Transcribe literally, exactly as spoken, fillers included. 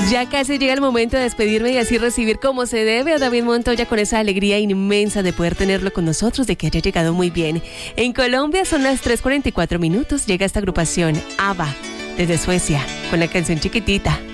Ya casi llega el momento de despedirme y así recibir como se debe a David Montoya con esa alegría inmensa de poder tenerlo con nosotros, de que haya llegado muy bien. En Colombia son las tres cuarenta y cuatro minutos, llega esta agrupación ABBA desde Suecia con la canción Chiquitita.